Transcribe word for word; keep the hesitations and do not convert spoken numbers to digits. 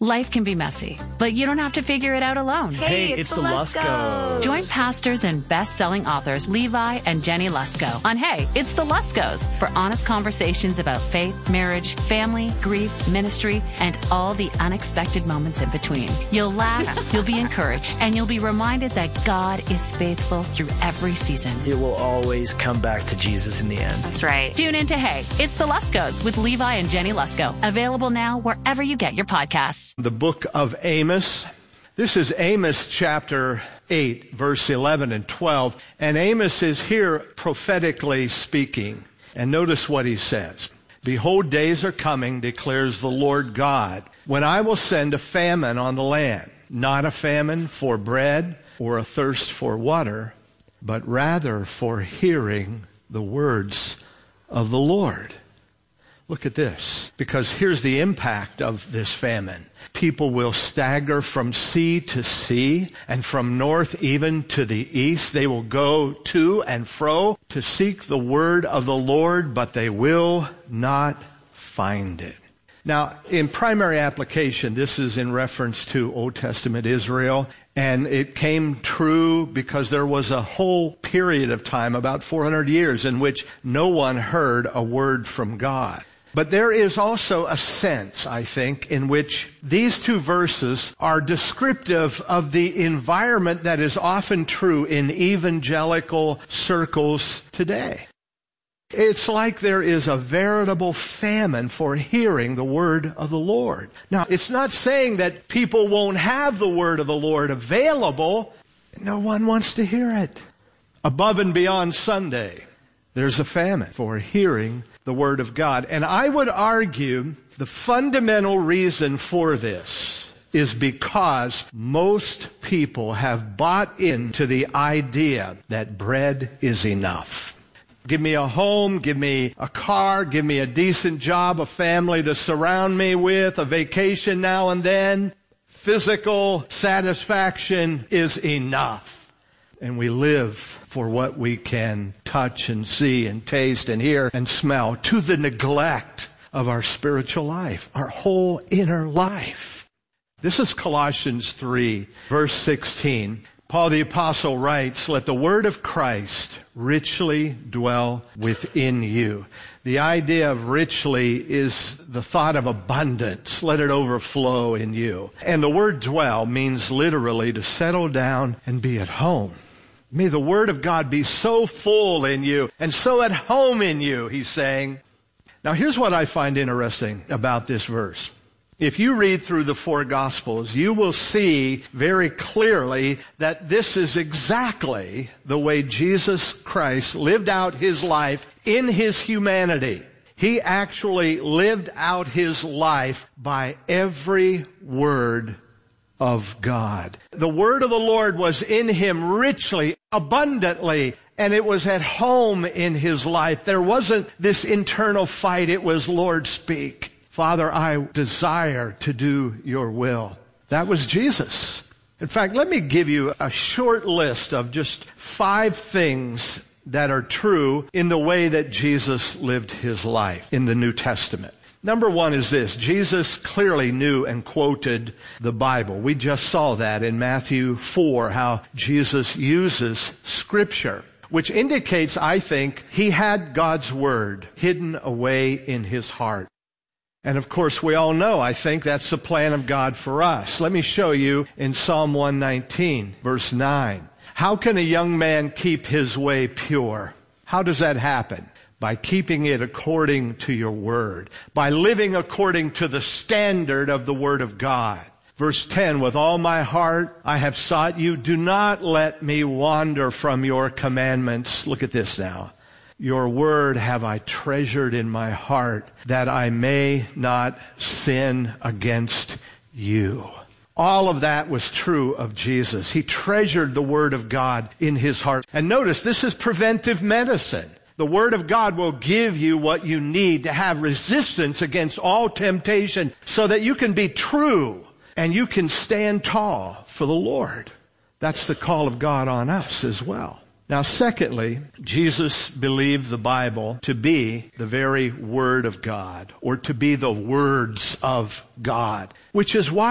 Life can be messy, but you don't have to figure it out alone. Hey, Hey, it's, it's the the Luskos. Join pastors and best-selling authors Levi and Jenny Lusko on Hey, It's the Luskos for honest conversations about faith, marriage, family, grief, ministry, and all the unexpected moments in between. You'll laugh, you'll be encouraged, and you'll be reminded that God is faithful through every season. It will always come back to Jesus in the end. That's right. Tune in to Hey, It's the Luskos with Levi and Jenny Lusko. Available now wherever you get your podcasts. The book of Amos. This is Amos chapter eight, verse eleven and twelve. And Amos is here prophetically speaking. And notice what he says. Behold, days are coming, declares the Lord God, when I will send a famine on the land, not a famine for bread or a thirst for water, but rather for hearing the words of the Lord. Look at this, because here's the impact of this famine. People will stagger from sea to sea, and from north even to the east. They will go to and fro to seek the word of the Lord, but they will not find it. Now, in primary application, this is in reference to Old Testament Israel, and it came true because there was a whole period of time, about four hundred years, in which no one heard a word from God. But there is also a sense, I think, in which these two verses are descriptive of the environment that is often true in evangelical circles today. It's like there is a veritable famine for hearing the word of the Lord. Now, it's not saying that people won't have the word of the Lord available. No one wants to hear it. Above and beyond Sunday, there's a famine for hearing the word of God. And I would argue the fundamental reason for this is because most people have bought into the idea that bread is enough. Give me a home, give me a car, give me a decent job, a family to surround me with, a vacation now and then. Physical satisfaction is enough. And we live for what we can touch and see and taste and hear and smell, to the neglect of our spiritual life, our whole inner life. This is Colossians three, verse sixteen. Paul the Apostle writes, let the word of Christ richly dwell within you. The idea of richly is the thought of abundance. Let it overflow in you. And the word dwell means literally to settle down and be at home. May the word of God be so full in you and so at home in you, he's saying. Now here's what I find interesting about this verse. If you read through the four Gospels, you will see very clearly that this is exactly the way Jesus Christ lived out his life in his humanity. He actually lived out his life by every word of God. The word of the Lord was in him richly, abundantly, and it was at home in his life. There wasn't this internal fight. It was, Lord, speak. Father, I desire to do your will. That was Jesus. In fact, let me give you a short list of just five things that are true in the way that Jesus lived his life in the New Testament. Number one is this. Jesus clearly knew and quoted the Bible. We just saw that in Matthew four, how Jesus uses Scripture, which indicates, I think, he had God's Word hidden away in his heart. And of course, we all know, I think, that's the plan of God for us. Let me show you in Psalm one nineteen, verse nine. How can a young man keep his way pure? How does that happen? By keeping it according to your word. By living according to the standard of the word of God. Verse ten, with all my heart I have sought you. Do not let me wander from your commandments. Look at this now. Your word have I treasured in my heart, that I may not sin against you. All of that was true of Jesus. He treasured the word of God in his heart. And notice, this is preventive medicine. The word of God will give you what you need to have resistance against all temptation so that you can be true and you can stand tall for the Lord. That's the call of God on us as well. Now, secondly, Jesus believed the Bible to be the very Word of God, or to be the words of God, which is why